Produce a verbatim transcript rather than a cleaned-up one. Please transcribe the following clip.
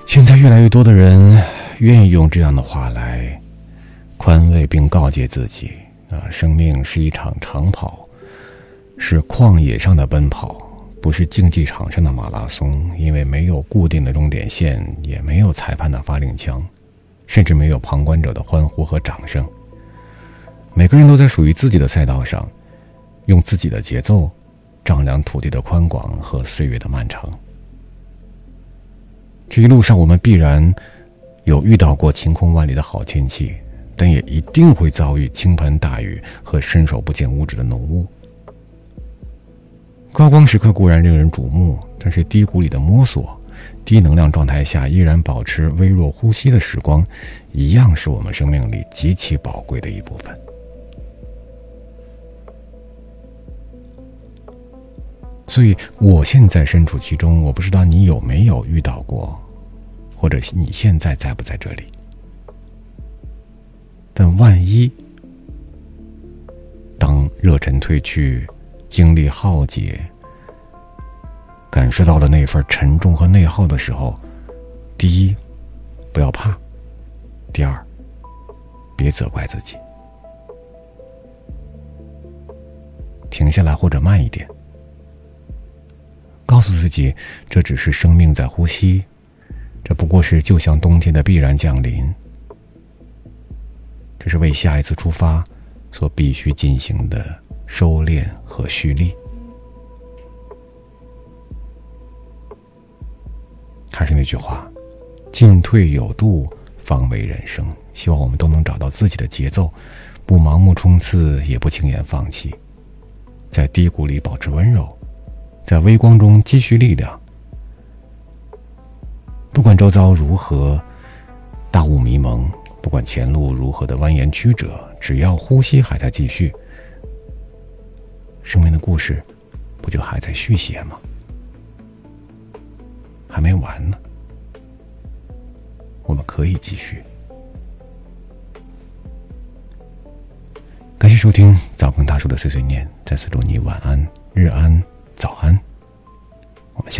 现在越来越多的人愿意用这样的话来宽慰并告诫自己啊，生命是一场长跑，是旷野上的奔跑，不是竞技场上的马拉松。因为没有固定的终点线，也没有裁判的发令枪，甚至没有旁观者的欢呼和掌声。每个人都在属于自己的赛道上，用自己的节奏丈量土地的宽广和岁月的漫长。这一路上我们必然有遇到过晴空万里的好天气，但也一定会遭遇倾盆大雨和伸手不见五指的浓雾。高光时刻固然令人瞩目，但是低谷里的摸索，低能量状态下依然保持微弱呼吸的时光，一样是我们生命里极其宝贵的一部分。所以我现在身处其中，我不知道你有没有遇到过，或者你现在在不在这里。但万一当热忱褪去，精力耗竭，感受到了那份沉重和内耗的时候，第一，不要怕；第二，别责怪自己，停下来或者慢一点，告诉自己，这只是生命在呼吸，这不过是就像冬天的必然降临，这是为下一次出发所必须进行的收敛和蓄力。还是那句话，进退有度方为人生。希望我们都能找到自己的节奏，不盲目冲刺，也不轻言放弃，在低谷里保持温柔，在微光中积蓄力量。不管周遭如何大雾迷蒙，不管前路如何的蜿蜒曲折，只要呼吸还在继续，生命的故事不就还在续写吗？还没完呢，我们可以继续。感谢收听早更大叔的碎碎念，在此祝你晚安、日安、早安。